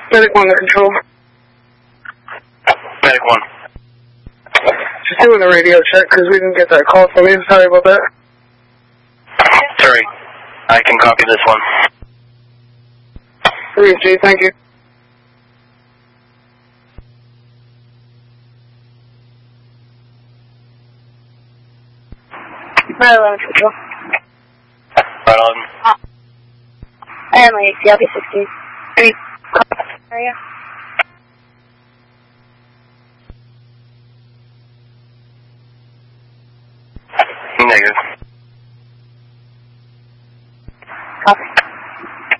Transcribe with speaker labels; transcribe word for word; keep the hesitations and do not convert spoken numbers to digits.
Speaker 1: Medic one to control.
Speaker 2: Medic one.
Speaker 1: Just doing a radio check because we didn't get that call from you. Sorry about that.
Speaker 2: Sorry. I can copy this one.
Speaker 1: three G, thank you.
Speaker 3: Nine eleven control.
Speaker 2: Right on.
Speaker 3: Emily, C L B sixteen. Any area?
Speaker 2: Negative.